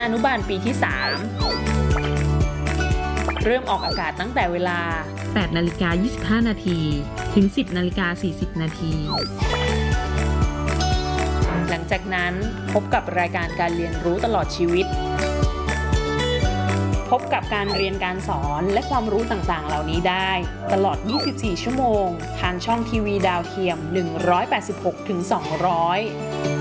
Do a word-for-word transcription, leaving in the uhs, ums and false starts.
อนุบาลปีที่ สาม เริ่มออกอากาศตั้งแต่เวลาแปดนาฬิกายี่สิบห้านาที ถึง สิบนาฬิกาสี่สิบนาทีหลังจากนั้นพบกับรายการการเรียนรู้ตลอดชีวิต พบกับการเรียนการสอนและความรู้ต่างๆ เหล่านี้ได้ตลอด ยี่สิบสี่ ชั่วโมง ทางช่องทีวีดาวเทียม หนึ่งร้อยแปดสิบหกถึงสองร้อย